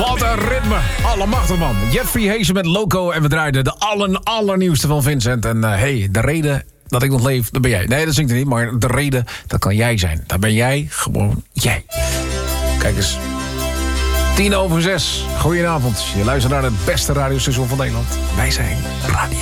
Wat een ritme. Allemachtig, man. Jeffrey Hazen met Loco. En we draaiden de allernieuwste van Vincent. En de reden dat ik nog leef, dat ben jij. Nee, dat zingt er niet. Maar de reden, dat kan jij zijn. Dat ben jij, gewoon jij. Kijk eens. 5:10. Goedenavond. Je luistert naar het beste radiostation van Nederland. Wij zijn Radio